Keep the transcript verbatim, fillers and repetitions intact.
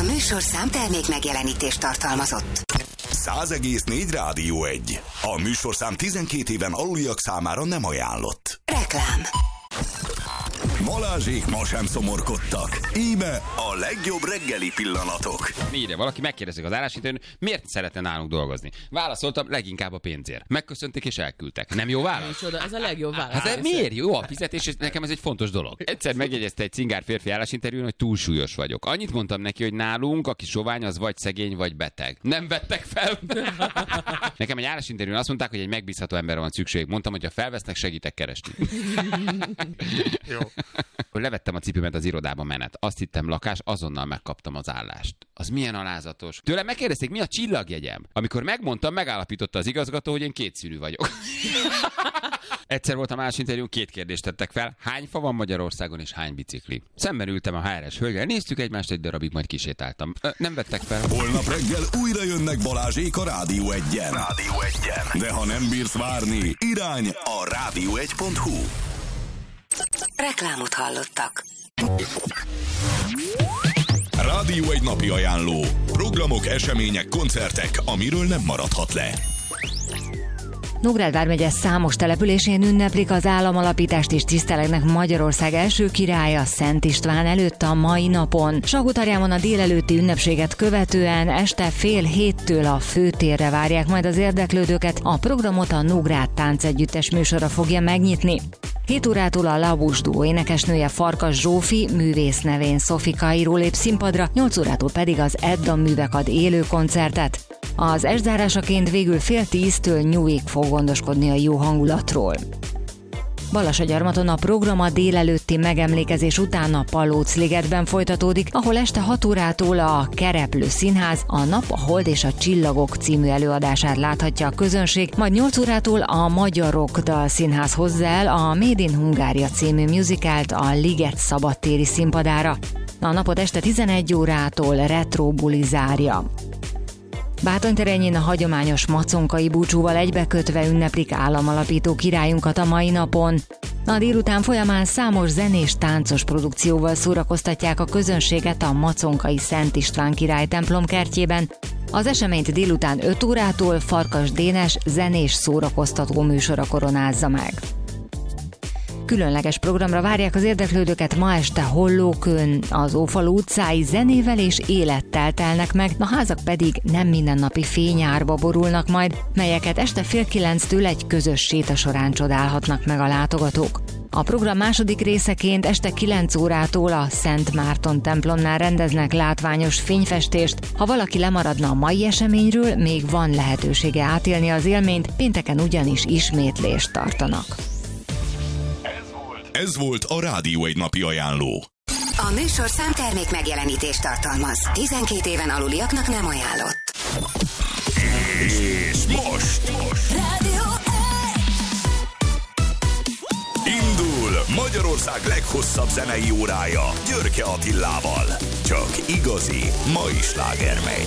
műsorszám termék megjelenítést tartalmazott. száz egész négy Rádió egy. A műsorszám tizenkét éven aluliak számára nem ajánlott. Reklám. Balázsék ma sem szomorkodtak. Íme a legjobb reggeli pillanatok. Ide valaki megkérdezik az állásinterjún, miért szeretne nálunk dolgozni. Válaszoltam, leginkább a pénzért. Megköszönték és elküldtek. Nem jó válasz? Micsoda, ez a legjobb válasz. Hát de miért? Jó a fizetés, és nekem ez egy fontos dolog. Egyszer megjegyezte egy cingár férfi állásinterjún, hogy túlsúlyos vagyok. Annyit mondtam neki, hogy nálunk, aki sovány, az vagy szegény, vagy beteg. Nem vettek fel. Nekem egy állásinterjún azt mondták, hogy egy megbízható emberre van szükség. Mondtam, hogy ha felvesznek, segítek keresni. Jó. Levettem a cipőmet az irodába menet. Azt hittem lakás, azonnal megkaptam az állást. Az milyen alázatos. Tőlem megkérdezték, mi a csillagjegyem. Amikor megmondtam, megállapította az igazgató, hogy én kétszínű vagyok. Egyszer voltam állásinterjún, két kérdést tettek fel. Hány fa van Magyarországon és hány bicikli? Szemben ültem a há er es hölgyel, néztük egymást egy darabig, majd kisétáltam. Ö, nem vettek fel. Holnap reggel újra jönnek Balázsék a Rádió egyen. Rádió egyen. De ha nem bírsz várni, irány a rádió egy pont hu. Reklámot hallottak. Rádió egy napi ajánló. Programok, események, koncertek, amiről nem maradhat le. Nógrád vármegye számos településén ünneplik az államalapítást és tisztelegnek Magyarország első királya Szent István előtt a mai napon. Salgótarjánban a délelőtti ünnepséget követően este fél héttől a főtérre várják majd az érdeklődőket. A programot a Nógrád Táncegyüttes műsora fogja megnyitni. hét órától a Labus Duó énekesnője Farkas Zsófi, művész nevén Szofi Kairó lép színpadra, nyolc órától pedig az Edda Művek ad élő koncertet. Az estzárásaként végül fél tíztől nyújig fog gondoskodni a jó hangulatról. Balassagyarmaton a program a délelőtti megemlékezés után a Palóc-ligetben folytatódik, ahol este hat órától a Kereplő Színház a Nap, a Hold és a Csillagok című előadását láthatja a közönség, majd nyolc órától a Magyarok Dal Színház hozzá el a Made in Hungária című musicalt a Liget szabadtéri színpadára. A napot este tizenegy órától retro buli zárja. Bátornyterényén a hagyományos maconkai búcsúval egybekötve ünneplik államalapító királyunkat a mai napon. A délután folyamán számos zenés táncos produkcióval szórakoztatják a közönséget a maconkai Szent István király templom kertjében. Az eseményt délután öt órától Farkas Dénes zenés szórakoztató műsora koronázza meg. Különleges programra várják az érdeklődőket ma este Hollókön, az Ófalu utcái zenével és élettel telnek meg, a házak pedig nem mindennapi fényárba borulnak majd, melyeket este fél kilenctől egy közös séta során csodálhatnak meg a látogatók. A program második részeként este kilenc órától a Szent Márton templomnál rendeznek látványos fényfestést. Ha valaki lemaradna a mai eseményről, még van lehetősége átélni az élményt, pénteken ugyanis ismétlést tartanak. Ez volt a Rádió egy napi ajánló. A műsorszám termék megjelenítést tartalmaz. tizenkét éven aluliaknak nem ajánlott. És most, most. Rádió Indul Magyarország leghosszabb zenei órája Györke Attilával. Csak igazi mai slágermegy.